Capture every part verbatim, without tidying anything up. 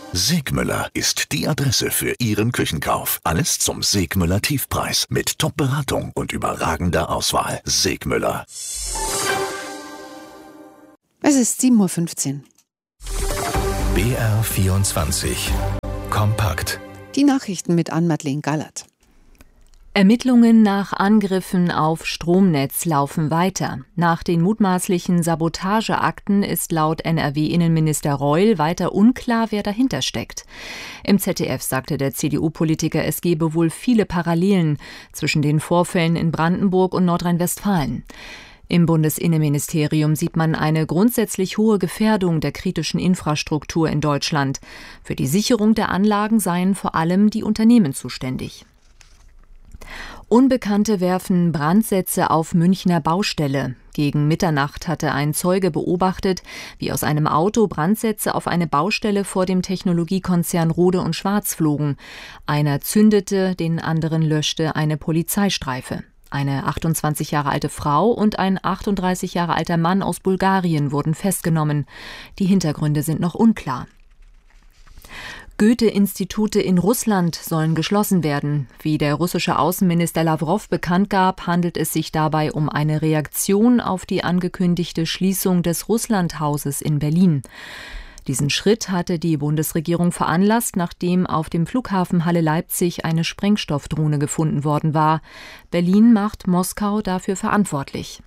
Segmüller ist die Adresse für Ihren Küchenkauf. Alles zum Segmüller Tiefpreis mit Top-Beratung und überragender Auswahl. Segmüller. Es ist sieben Uhr fünfzehn. B R vierundzwanzig. Kompakt. Die Nachrichten mit Ann-Madeleine Gallert. Ermittlungen nach Angriffen auf Stromnetz laufen weiter. Nach den mutmaßlichen Sabotageakten ist laut N R W-Innenminister Reul weiter unklar, wer dahinter steckt. Im Z D F sagte der C D U-Politiker, es gebe wohl viele Parallelen zwischen den Vorfällen in Brandenburg und Nordrhein-Westfalen. Im Bundesinnenministerium sieht man eine grundsätzlich hohe Gefährdung der kritischen Infrastruktur in Deutschland. Für die Sicherung der Anlagen seien vor allem die Unternehmen zuständig. Unbekannte werfen Brandsätze auf Münchner Baustelle. Gegen Mitternacht hatte ein Zeuge beobachtet, wie aus einem Auto Brandsätze auf eine Baustelle vor dem Technologiekonzern Rohde und Schwarz flogen. Einer zündete, den anderen löschte eine Polizeistreife. Eine achtundzwanzig Jahre alte Frau und ein achtunddreißig Jahre alter Mann aus Bulgarien wurden festgenommen. Die Hintergründe sind noch unklar. Goethe-Institute in Russland sollen geschlossen werden. Wie der russische Außenminister Lawrow bekannt gab, handelt es sich dabei um eine Reaktion auf die angekündigte Schließung des Russlandhauses in Berlin. Diesen Schritt hatte die Bundesregierung veranlasst, nachdem auf dem Flughafen Halle-Leipzig eine Sprengstoffdrohne gefunden worden war. Berlin macht Moskau dafür verantwortlich.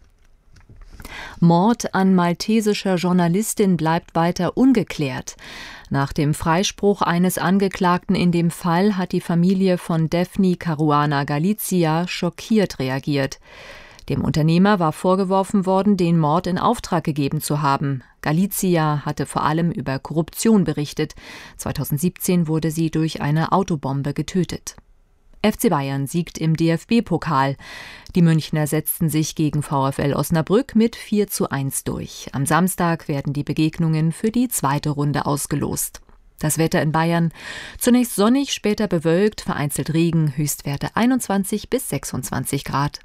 Mord an maltesischer Journalistin bleibt weiter ungeklärt. Nach dem Freispruch eines Angeklagten in dem Fall hat die Familie von Daphne Caruana Galizia schockiert reagiert. Dem Unternehmer war vorgeworfen worden, den Mord in Auftrag gegeben zu haben. Galizia hatte vor allem über Korruption berichtet. zweitausendsiebzehn wurde sie durch eine Autobombe getötet. F C Bayern siegt im D F B-Pokal. Die Münchner setzten sich gegen VfL Osnabrück mit vier zu eins durch. Am Samstag werden die Begegnungen für die zweite Runde ausgelost. Das Wetter in Bayern: zunächst sonnig, später bewölkt, vereinzelt Regen, Höchstwerte einundzwanzig bis sechsundzwanzig Grad.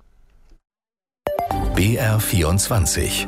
B R vierundzwanzig.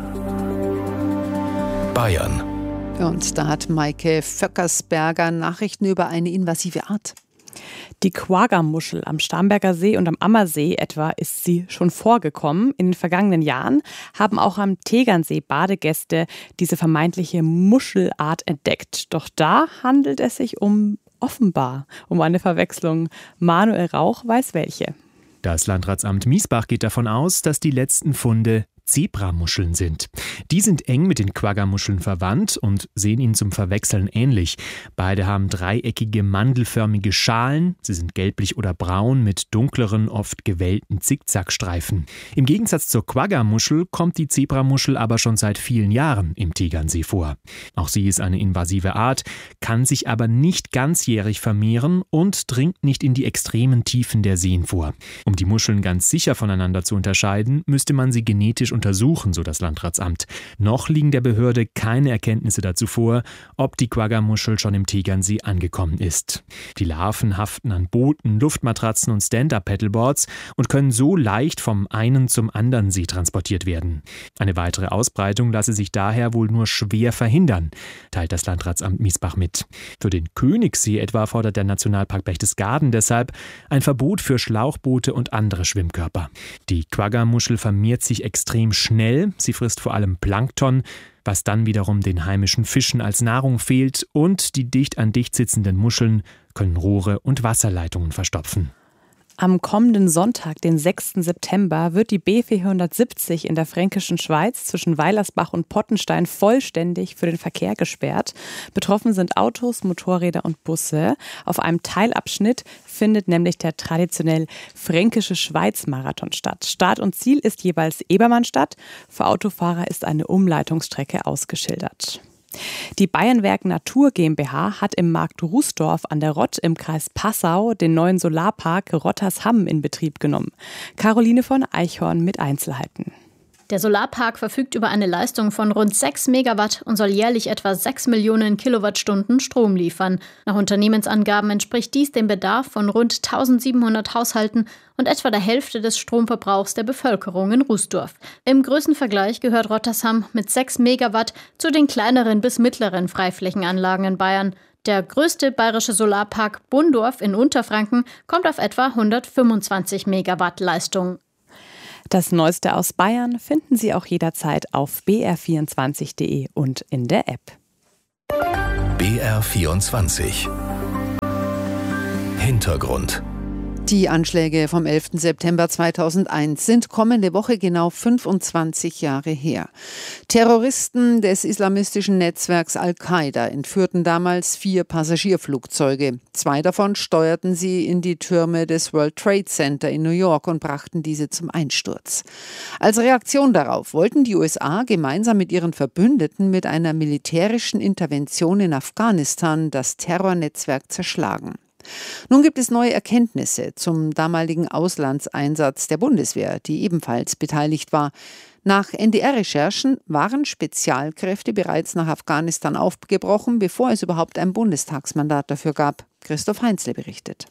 Bayern. Und da hat Maike Vöckersberger Nachrichten über eine invasive Art. Die Quagga-Muschel am Starnberger See und am Ammersee etwa ist sie schon vorgekommen. In den vergangenen Jahren haben auch am Tegernsee Badegäste diese vermeintliche Muschelart entdeckt. Doch da handelt es sich um offenbar um eine Verwechslung. Manuel Rauch weiß welche. Das Landratsamt Miesbach geht davon aus, dass die letzten Funde Zebramuscheln sind. Die sind eng mit den Quagga-Muscheln verwandt und sehen ihnen zum Verwechseln ähnlich. Beide haben dreieckige, mandelförmige Schalen. Sie sind gelblich oder braun mit dunkleren, oft gewellten Zickzackstreifen. Im Gegensatz zur Quagga-Muschel kommt die Zebramuschel aber schon seit vielen Jahren im Tegernsee vor. Auch sie ist eine invasive Art, kann sich aber nicht ganzjährig vermehren und dringt nicht in die extremen Tiefen der Seen vor. Um die Muscheln ganz sicher voneinander zu unterscheiden, müsste man sie genetisch untersuchen, so das Landratsamt. Noch liegen der Behörde keine Erkenntnisse dazu vor, ob die Quagga-Muschel schon im Tegernsee angekommen ist. Die Larven haften an Booten, Luftmatratzen und Stand-Up-Paddleboards und können so leicht vom einen zum anderen See transportiert werden. Eine weitere Ausbreitung lasse sich daher wohl nur schwer verhindern, teilt das Landratsamt Miesbach mit. Für den Königssee etwa fordert der Nationalpark Berchtesgaden deshalb ein Verbot für Schlauchboote und andere Schwimmkörper. Die Quagga-Muschel vermehrt sich extrem schnell. Sie frisst vor allem Plankton, was dann wiederum den heimischen Fischen als Nahrung fehlt, und die dicht an dicht sitzenden Muscheln können Rohre und Wasserleitungen verstopfen. Am kommenden Sonntag, den sechsten September, wird die B vierhundertsiebzig in der fränkischen Schweiz zwischen Weilersbach und Pottenstein vollständig für den Verkehr gesperrt. Betroffen sind Autos, Motorräder und Busse. Auf einem Teilabschnitt findet nämlich der traditionell fränkische Schweiz-Marathon statt. Start und Ziel ist jeweils Ebermannstadt. Für Autofahrer ist eine Umleitungsstrecke ausgeschildert. Die Bayernwerk Natur GmbH hat im Markt Rußdorf an der Rott im Kreis Passau den neuen Solarpark Rottershamm in Betrieb genommen. Caroline von Eichhorn mit Einzelheiten. Der Solarpark verfügt über eine Leistung von rund sechs Megawatt und soll jährlich etwa sechs Millionen Kilowattstunden Strom liefern. Nach Unternehmensangaben entspricht dies dem Bedarf von rund eintausendsiebenhundert Haushalten und etwa der Hälfte des Stromverbrauchs der Bevölkerung in Rußdorf. Im Größenvergleich gehört Rottershamm mit sechs Megawatt zu den kleineren bis mittleren Freiflächenanlagen in Bayern. Der größte bayerische Solarpark Bundorf in Unterfranken kommt auf etwa hundertfünfundzwanzig Megawatt Leistung. Das Neueste aus Bayern finden Sie auch jederzeit auf b r vierundzwanzig punkt d e und in der App. B R vierundzwanzig Hintergrund. Die Anschläge vom elften September zweitausendeins sind kommende Woche genau fünfundzwanzig Jahre her. Terroristen des islamistischen Netzwerks Al-Qaida entführten damals vier Passagierflugzeuge. Zwei davon steuerten sie in die Türme des World Trade Center in New York und brachten diese zum Einsturz. Als Reaktion darauf wollten die U S A gemeinsam mit ihren Verbündeten mit einer militärischen Intervention in Afghanistan das Terrornetzwerk zerschlagen. Nun gibt es neue Erkenntnisse zum damaligen Auslandseinsatz der Bundeswehr, die ebenfalls beteiligt war. Nach N D R-Recherchen waren Spezialkräfte bereits nach Afghanistan aufgebrochen, bevor es überhaupt ein Bundestagsmandat dafür gab. Christoph Heinzle berichtet.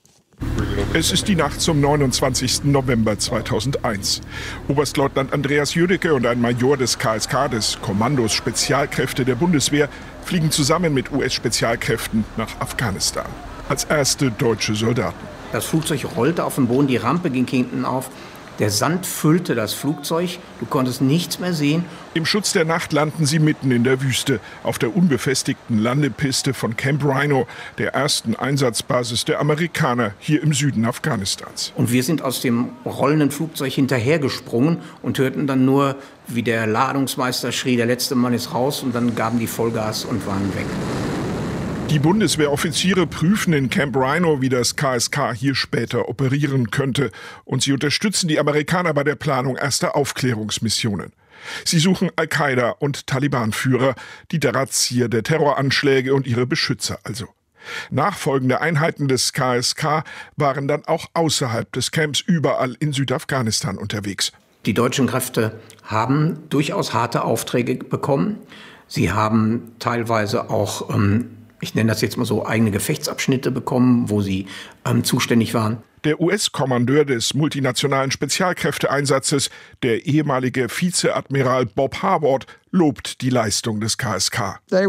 Es ist die Nacht zum neunundzwanzigsten November zweitausendeins. Oberstleutnant Andreas Jödecke und ein Major des K S K, des Kommandos Spezialkräfte der Bundeswehr, fliegen zusammen mit U S-Spezialkräften nach Afghanistan. Als erste deutsche Soldaten. Das Flugzeug rollte auf den Boden, die Rampe ging hinten auf. Der Sand füllte das Flugzeug, du konntest nichts mehr sehen. Im Schutz der Nacht landen sie mitten in der Wüste, auf der unbefestigten Landepiste von Camp Rhino, der ersten Einsatzbasis der Amerikaner hier im Süden Afghanistans. Und wir sind aus dem rollenden Flugzeug hinterhergesprungen und hörten dann nur, wie der Ladungsmeister schrie, der letzte Mann ist raus, und dann gaben die Vollgas und waren weg. Die Bundeswehroffiziere prüfen in Camp Rhino, wie das K S K hier später operieren könnte. Und sie unterstützen die Amerikaner bei der Planung erster Aufklärungsmissionen. Sie suchen Al-Qaida und Taliban-Führer, die Drahtzieher der Terroranschläge und ihre Beschützer also. Nachfolgende Einheiten des K S K waren dann auch außerhalb des Camps überall in Südafghanistan unterwegs. Die deutschen Kräfte haben durchaus harte Aufträge bekommen. Sie haben teilweise auch ähm, ich nenne das jetzt mal so, eigene Gefechtsabschnitte bekommen, wo sie ähm, zuständig waren. Der U S-Kommandeur des multinationalen Spezialkräfteeinsatzes, der ehemalige Vizeadmiral Bob Harward, lobt die Leistung des K S K. Die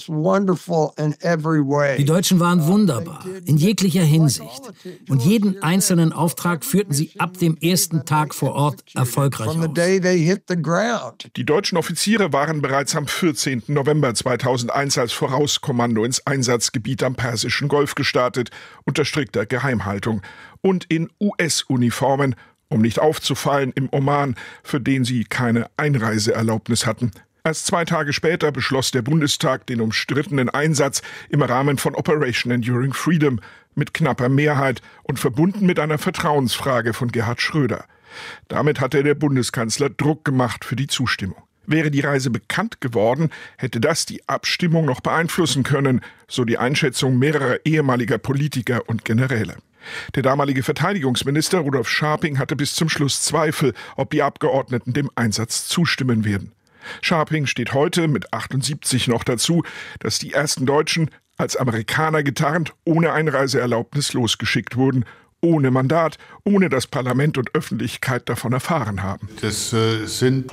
Deutschen waren wunderbar, in jeglicher Hinsicht. Und jeden einzelnen Auftrag führten sie ab dem ersten Tag vor Ort erfolgreich aus. Die deutschen Offiziere waren bereits am vierzehnten November zweitausendeins als Vorauskommando ins Einsatzgebiet am Persischen Golf gestartet, unter strikter Geheimhaltung. Und in U S-Uniformen, um nicht aufzufallen im Oman, für den sie keine Einreiseerlaubnis hatten. Erst zwei Tage später beschloss der Bundestag den umstrittenen Einsatz im Rahmen von Operation Enduring Freedom mit knapper Mehrheit und verbunden mit einer Vertrauensfrage von Gerhard Schröder. Damit hatte der Bundeskanzler Druck gemacht für die Zustimmung. Wäre die Reise bekannt geworden, hätte das die Abstimmung noch beeinflussen können, so die Einschätzung mehrerer ehemaliger Politiker und Generäle. Der damalige Verteidigungsminister Rudolf Scharping hatte bis zum Schluss Zweifel, ob die Abgeordneten dem Einsatz zustimmen werden. Scharping steht heute mit achtundsiebzig noch dazu, dass die ersten Deutschen als Amerikaner getarnt, ohne Einreiseerlaubnis losgeschickt wurden, ohne Mandat, ohne dass Parlament und Öffentlichkeit davon erfahren haben. Das äh, sind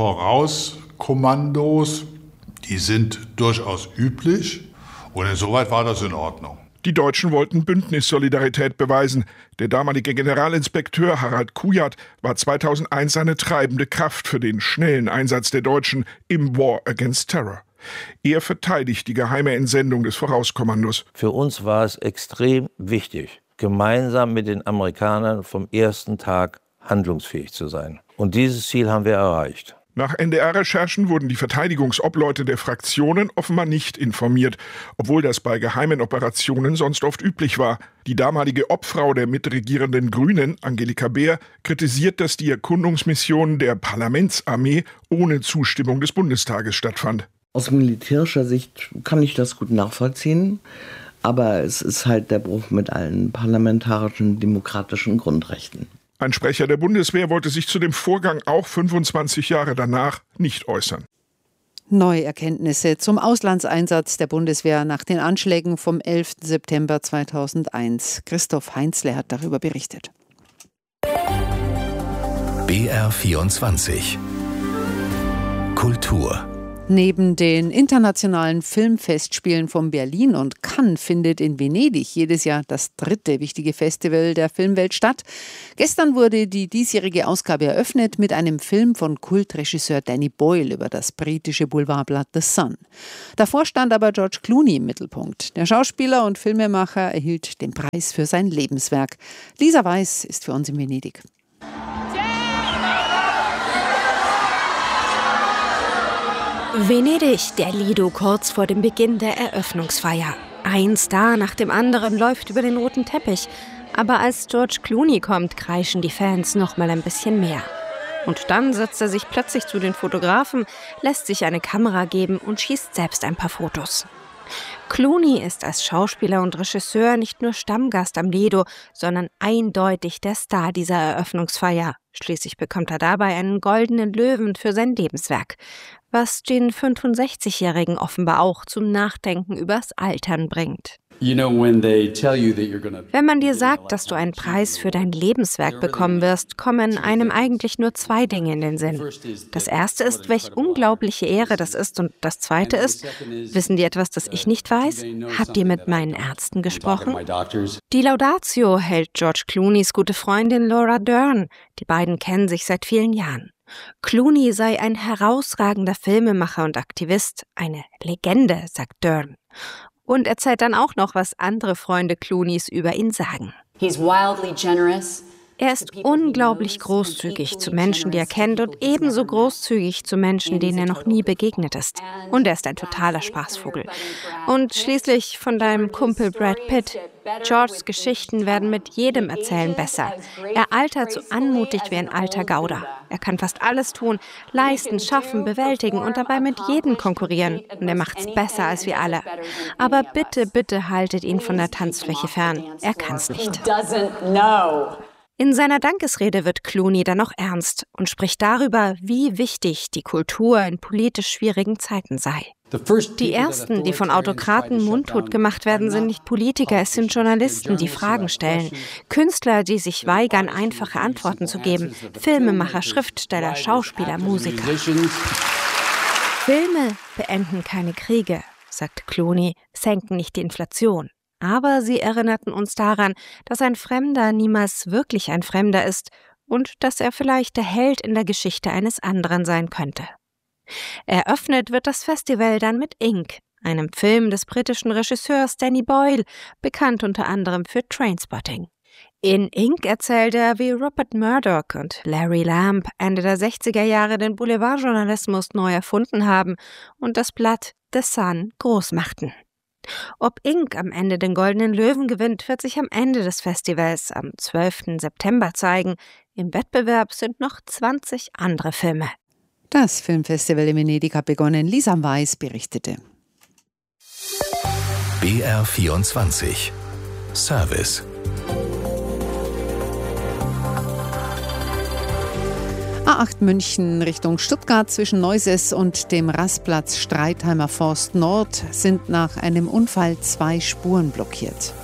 Vorauskommandos, die sind durchaus üblich und insoweit war das in Ordnung. Die Deutschen wollten Bündnissolidarität beweisen. Der damalige Generalinspekteur Harald Kujat war zweitausendeins eine treibende Kraft für den schnellen Einsatz der Deutschen im War Against Terror. Er verteidigt die geheime Entsendung des Vorauskommandos. Für uns war es extrem wichtig, gemeinsam mit den Amerikanern vom ersten Tag handlungsfähig zu sein. Und dieses Ziel haben wir erreicht. Nach N D R-Recherchen wurden die Verteidigungsobleute der Fraktionen offenbar nicht informiert, obwohl das bei geheimen Operationen sonst oft üblich war. Die damalige Obfrau der mitregierenden Grünen, Angelika Beer, kritisiert, dass die Erkundungsmission der Parlamentsarmee ohne Zustimmung des Bundestages stattfand. Aus militärischer Sicht kann ich das gut nachvollziehen, aber es ist halt der Bruch mit allen parlamentarischen, demokratischen Grundrechten. Ein Sprecher der Bundeswehr wollte sich zu dem Vorgang auch fünfundzwanzig Jahre danach nicht äußern. Neue Erkenntnisse zum Auslandseinsatz der Bundeswehr nach den Anschlägen vom elften September zweitausendeins. Christoph Heinzle hat darüber berichtet. B R vierundzwanzig Kultur. Neben den internationalen Filmfestspielen von Berlin und Cannes findet in Venedig jedes Jahr das dritte wichtige Festival der Filmwelt statt. Gestern wurde die diesjährige Ausgabe eröffnet mit einem Film von Kultregisseur Danny Boyle über das britische Boulevardblatt The Sun. Davor stand aber George Clooney im Mittelpunkt. Der Schauspieler und Filmemacher erhielt den Preis für sein Lebenswerk. Lisa Weiß ist für uns in Venedig. Venedig, der Lido kurz vor dem Beginn der Eröffnungsfeier. Ein Star nach dem anderen läuft über den roten Teppich. Aber als George Clooney kommt, kreischen die Fans noch mal ein bisschen mehr. Und dann setzt er sich plötzlich zu den Fotografen, lässt sich eine Kamera geben und schießt selbst ein paar Fotos. Clooney ist als Schauspieler und Regisseur nicht nur Stammgast am Lido, sondern eindeutig der Star dieser Eröffnungsfeier. Schließlich bekommt er dabei einen goldenen Löwen für sein Lebenswerk, was den fünfundsechzigjährigen offenbar auch zum Nachdenken übers Altern bringt. Wenn man dir sagt, dass du einen Preis für dein Lebenswerk bekommen wirst, kommen einem eigentlich nur zwei Dinge in den Sinn. Das erste ist, welch unglaubliche Ehre das ist, und das zweite ist, wissen die etwas, das ich nicht weiß? Habt ihr mit meinen Ärzten gesprochen? Die Laudatio hält George Clooneys gute Freundin Laura Dern. Die beiden kennen sich seit vielen Jahren. Clooney sei ein herausragender Filmemacher und Aktivist, eine Legende, sagt Dern. Und erzählt dann auch noch, was andere Freunde Clooneys über ihn sagen. Er ist unglaublich großzügig zu Menschen, die er kennt, und ebenso großzügig zu Menschen, denen er noch nie begegnet ist. Und er ist ein totaler Spaßvogel. Und schließlich von deinem Kumpel Brad Pitt. Georges Geschichten werden mit jedem Erzählen besser. Er altert so anmutig wie ein alter Gauder. Er kann fast alles tun, leisten, schaffen, bewältigen und dabei mit jedem konkurrieren. Und er macht's besser als wir alle. Aber bitte, bitte haltet ihn von der Tanzfläche fern. Er kann's nicht. In seiner Dankesrede wird Clooney dann noch ernst und spricht darüber, wie wichtig die Kultur in politisch schwierigen Zeiten sei. Die ersten, die von Autokraten mundtot gemacht werden, sind nicht Politiker, es sind Journalisten, die Fragen stellen. Künstler, die sich weigern, einfache Antworten zu geben. Filmemacher, Schriftsteller, Schauspieler, Musiker. Filme beenden keine Kriege, sagt Clooney, senken nicht die Inflation. Aber sie erinnerten uns daran, dass ein Fremder niemals wirklich ein Fremder ist und dass er vielleicht der Held in der Geschichte eines anderen sein könnte. Eröffnet wird das Festival dann mit Ink, einem Film des britischen Regisseurs Danny Boyle, bekannt unter anderem für Trainspotting. In Ink erzählt er, wie Rupert Murdoch und Larry Lamb Ende der sechziger Jahre den Boulevardjournalismus neu erfunden haben und das Blatt The Sun groß machten. Ob Ink am Ende den Goldenen Löwen gewinnt, wird sich am Ende des Festivals am zwölften September zeigen. Im Wettbewerb sind noch zwanzig andere Filme. Das Filmfestival in Venedig hat begonnen. Lisa Weiß berichtete. B R vierundzwanzig Service. A acht München Richtung Stuttgart zwischen Neuses und dem Rastplatz Streitheimer Forst Nord sind nach einem Unfall zwei Spuren blockiert.